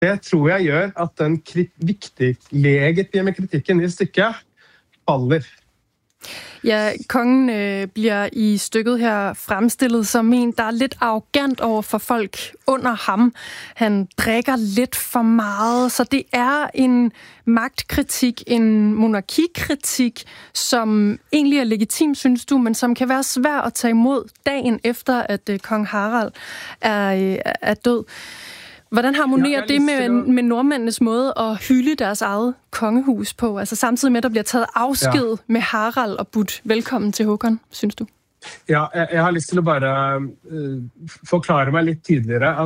Det tror jeg gør, at den vigtige legitime kritikken i stykket falder. Ja, kongen bliver i stykket her fremstillet som en, der er lidt arrogant over for folk under ham. Han drikker lidt for meget, så det er en magtkritik, en monarkikritik, som egentlig er legitim, synes du, men som kan være svær at tage imod dagen efter, at kong Harald er død. Hvordan harmonerer det med nordmændenes måde at hylde deres eget kongehus på? Altså samtidig med, at der bliver taget afsked med Harald og budt velkommen til Håkon, synes du? Ja, jeg har lyst til at bare forklare mig lidt tydeligere, at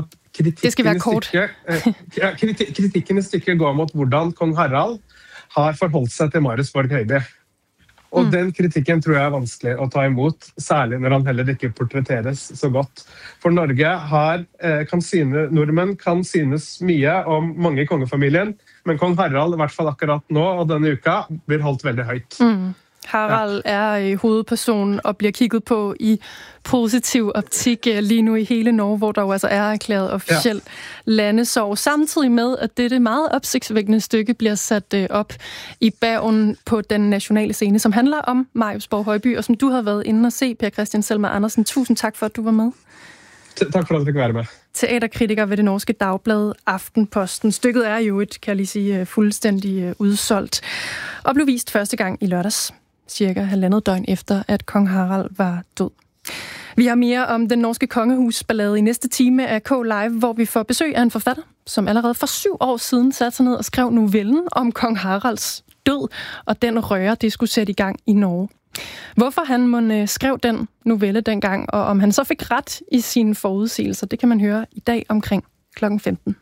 kritikken i stykket går mot hvordan kong Harald har forholdt sig til Marius Borg Høiby. Og den kritikken tror jeg er vanskelig at ta imot, særlig når han heller ikke portrætteres så godt. For Norge nordmenn kan synes mye om mange i kongefamilien, men kong Harald, i hvert fall akkurat nå og denne uka, blir holdt veldig højt. Harald er hovedpersonen og bliver kigget på i positiv optik lige nu i hele Norge, hvor der jo altså er erklæret officielt landesorg. Samtidig med, at dette meget opsigtsvækkende stykke bliver sat op i Bergen på den nationale scene, som handler om Marius Borg Høiby, og som du har været inde og se, Per Christian Selmer Andersen. Tusind tak for, at du var med. Tak for, at du fik være med. Teaterkritiker ved det norske dagblad Aftenposten. Stykket er jo kan jeg lige sige, fuldstændig udsolgt, og blev vist første gang i lørdags, cirka 1,5 døgn efter, at kong Harald var død. Vi har mere om den norske kongehusballade i næste time af K-Live, hvor vi får besøg af en forfatter, som allerede for 7 år siden satte sig ned og skrev novellen om kong Haralds død, og den røre, det skulle sætte i gang i Norge. Hvorfor han skrev den novelle dengang, og om han så fik ret i sine forudsigelser, det kan man høre i dag omkring kl. 15.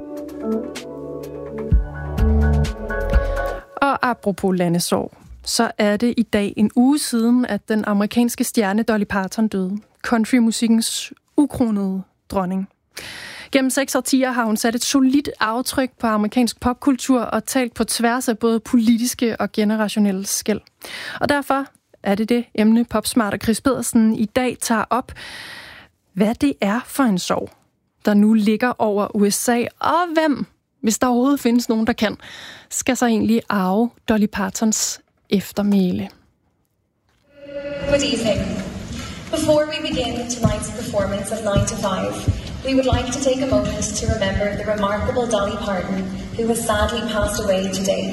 Og apropos landesorg, så er det i dag en uge siden, at den amerikanske stjerne Dolly Parton døde. Countrymusikkens ukronede dronning. Gennem 6 årtier har hun sat et solidt aftryk på amerikansk popkultur og talt på tværs af både politiske og generationelle skel. Og derfor er det emne Popsmart og Chris Pedersen i dag tager op, hvad det er for en sorg, der nu ligger over USA, og hvem, hvis der overhovedet findes nogen, der kan, skal så egentlig arve Dolly Partons eftermæle. Good evening. Before we begin tonight's performance of 9 to 5, we would like to take a moment to remember the remarkable Dolly Parton, who has sadly passed away today.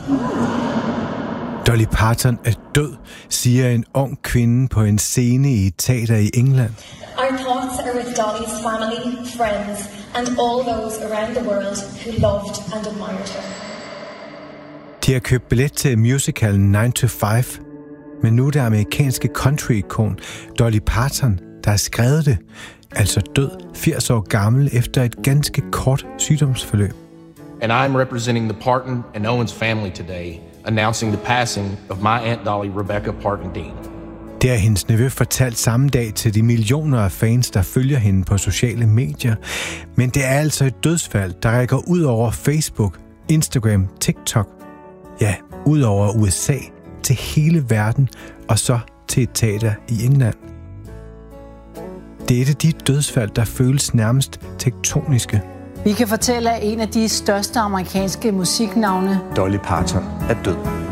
Dolly Parton er død, siger en ung kvinde på en scene i et teater i England. Our thoughts are with Dolly's family, friends, and all those around the world who loved and admired her. De har købt billet til musicalen 9 to 5, men nu er det amerikanske country-ikon Dolly Parton, der har skrevet det, altså død 80 år gammel efter et ganske kort sygdomsforløb. And I'm representing the Parton and Owens family today, announcing the passing of my Aunt Dolly, Rebecca Parton Dean. Det har hendes nevø fortalt samme dag til de millioner af fans, der følger hende på sociale medier. Men det er altså et dødsfald, der rækker ud over Facebook, Instagram, TikTok. Ja, ud over USA, til hele verden, og så til et teater i England. Det er et af de dødsfald, der føles nærmest tektoniske. Vi kan fortælle, at en af de største amerikanske musiknavne, Dolly Parton, er død.